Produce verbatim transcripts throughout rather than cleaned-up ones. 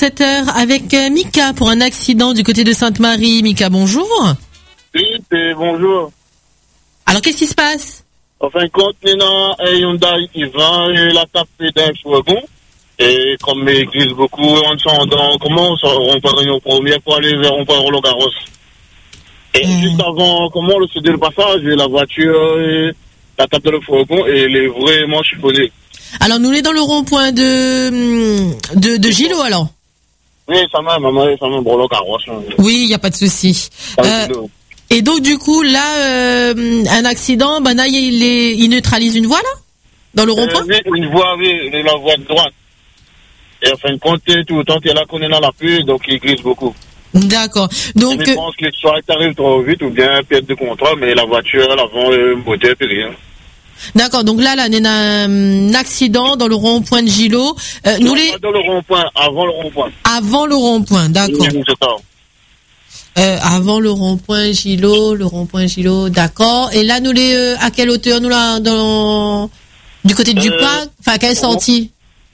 cette heure avec euh, Mika pour un accident du côté de Sainte-Marie. Mika, bonjour. Oui, c'est bonjour. Alors, qu'est-ce qui se passe? En fin de compte, il y a un Hyundai qui vend la tape d'un fourgon. Et comme il existe beaucoup, on s'en dans comment on peut réunir au premier pour aller vers on peut Roland Garros. Et mmh. juste avant, comment le céder le passage, la voiture, et la table de le fourgon et les vraiment chiffonné. Alors, nous, on est dans le rond-point de, de, de Gilo, alors? Oui, ça m'a, maman, ça m'a Roland Garros. Oui, il n'y a pas de souci. Euh, et donc, du coup, là, euh, un accident, ben là, il, est, il neutralise une voie, là? Dans le rond-point? euh, Oui, une voie, oui, la voie de droite. Et en fin de compte, tout le temps, il y a là qu'on est dans la pluie, donc il glisse beaucoup. D'accord. Donc, je pense que soit tu arrives trop vite ou bien perte de contrôle, mais la voiture, l'avant, le moteur, puis rien. D'accord. Donc là, là, on a un accident dans le rond-point de Gilo. Euh, nous les... Dans le rond-point, avant le rond-point. Avant le rond-point, d'accord. Oui, c'est ça. Euh, avant le rond-point Gilo, le rond-point Gilo, d'accord. Et là, nous les, euh, à quelle hauteur, nous là, dans, du côté du euh, parc, enfin, à quelle sortie?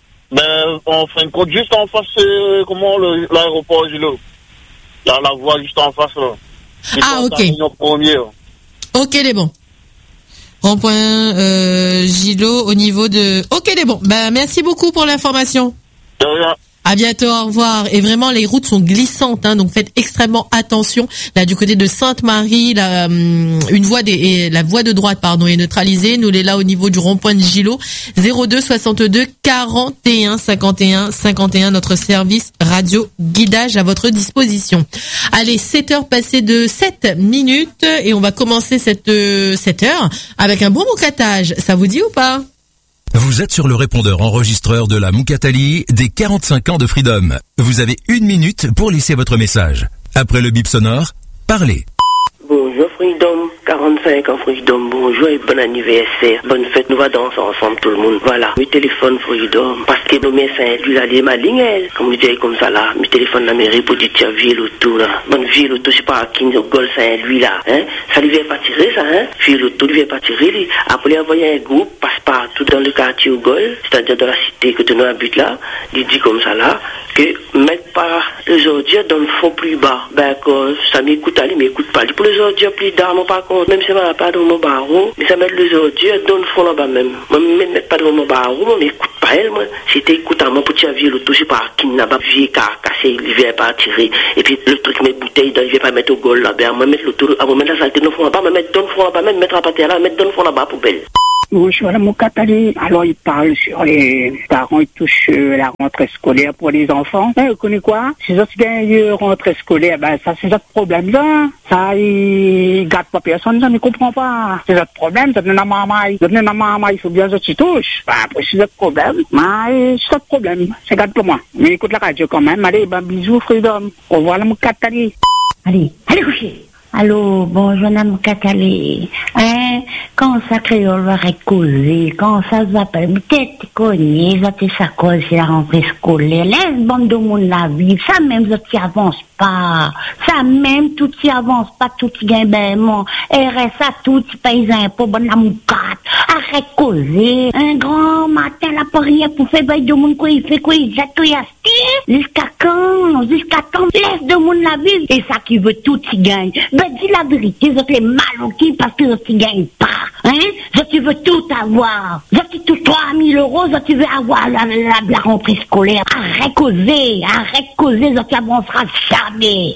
Ben, en fin de compte, juste en face, euh, comment, le, l'aéroport Gilo. Là, la voie juste en face, là. Juste ah, ok. Premier, là. Ok, les bons. Rond-point, euh, Gilo, au niveau de... Ok, les bons. Ben, merci beaucoup pour l'information. De rien. À bientôt, au revoir. Et vraiment, les routes sont glissantes, hein, donc faites extrêmement attention. Là, du côté de Sainte-Marie, la, um, une voie des, et la voie de droite, pardon, est neutralisée. Nous, les là au niveau du rond-point de Gilo. zéro deux soixante-deux quarante et un cinquante et un cinquante et un, notre service radio guidage à votre disposition. Allez, sept heures passées de sept minutes et on va commencer cette, euh, cette heure avec un bon moucatage. Ça vous dit ou pas? Vous êtes sur le répondeur enregistreur de la Moukatali des quarante-cinq ans de Freedom. Vous avez une minute pour laisser votre message. Après le bip sonore, parlez. Bonjour Freedom, quarante-cinq ans Freedom, bonjour et bon anniversaire. Bonne fête, nous va danser ensemble tout le monde. Voilà, mes téléphones Freedom, parce que nos médecins, lui, là, les malines, comme je disais comme ça là, mes téléphones la mairie pour dire tiens, ville autour là. Bonne ville autour, je sais pas à qui, au Gol Saint-Louis là, hein. Ça lui vient pas tirer ça, hein. Ville autour, lui vient pas tirer, lui. Après, envoyer un groupe, passe partout dans le quartier au Gol, c'est-à-dire dans la cité que tu as un but là, il dit comme ça là, que mettre pas les ordures dans le fond plus bas. Ben, que ça m'écoute, allez, m'écoute pas. Pour les ordures plus d'armes, par contre, même si je pas dans mon barreau, mais ça met les ordures dans le fond là-bas même. Moi, je ne mets pas dans mon barreau, mais écoute pas elle, moi. Si tu écoutes à moi pour tirer le toucher par qui n'a pas vu car cassé, il vient pas tirer. Et puis le truc, mes bouteilles, il vient pas mettre au gol là, ben, moi, mettre le tour, à moi, mettre la saleté dans le fond là-bas, me mettre dans le fond là-bas, même mettre à partir là, mettre dans le fond là-bas, poubelle. Bonjour, mon Moukatali. Alors, il parle sur les parents, ils touchent euh, la rentrée scolaire pour les enfants. Eh, vous connaissez quoi? Si ça se gagne rentrée scolaire, ben, ça, c'est notre problème, là. Ça, il garde pas personne, ça ne comprend pas. C'est notre problème, ça donne à maman. Ça donne à maman, il faut bien que tu touches. Ben, après, c'est notre problème. Mais, c'est notre problème. C'est garde pour moi. Mais écoute la radio quand même. Allez, ben, bisous, Freedom. Au revoir, la Moukatali. Allez, allez coucher. Allô, bonjour, Madame Catali. Hein, quand ça créole va causer, quand ça s'appelle, peut-être cogné, va te ça cause, c'est la rentrée scolaire, laisse bande de monde la vie, ça même, ça t'y avance pas, ça même, tout t'y avance pas, tout t'y gagne ben, mon, R S A, tout t'y paye impôt, bonne la moucate, arrête causer, un grand matin, la parière pour faire bail de monde, quoi, il fait quoi, il jette tout y acheter, jusqu'à quand, jusqu'à quand, laisse de monde la vie, et ça qui veut tout t'y gagne. Ben, dis la vérité, je t'ai mal au cul parce que je ne gagne pas. Hein? Je tu veux tout avoir. Je tu tout trois mille euros, je tu veux avoir la, la, la rentrée scolaire. Arrête causer, arrête causer, je tu avanceras jamais.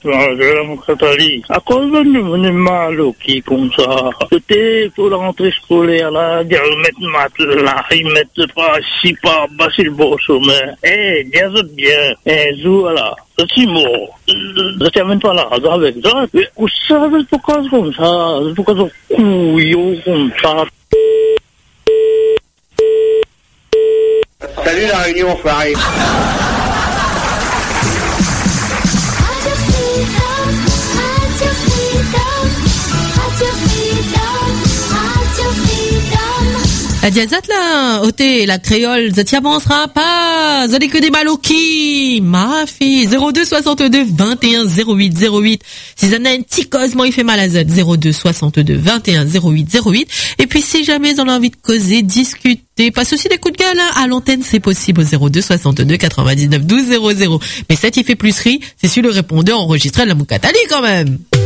Mon Catali, à cause de nous, on est mal au qui comme ça. C'était pour la rentrée scolaire là, dire mettre mat là, ils mettent pas si pas bas sur le beau sommet. Eh, bien, bien, eh, zou là. C'est mort. Je t'amène pas là, avec ça. Mais où ça, c'est pourquoi c'est comme ça? C'est pourquoi c'est couillon comme ça? Salut la réunion, Farid. La diazat là, ôté, la créole, ça t'y avancera pas. Vous avez que des maloki. Ma fille, zéro deux soixante-deux vingt et un zéro huit zéro huit. Si vous avez un petit cosmo, il fait mal à Z, zéro deux soixante-deux vingt et un zéro huit zéro huit. Et puis, si jamais vous avez envie de causer, discuter, passe aussi des coups de gueule, hein. À l'antenne, c'est possible au zéro deux soixante-deux quatre-vingt-dix-neuf douze zéro zéro. Mais ça, il fait plus rire, c'est sur le répondeur enregistré à la Moukatali quand même.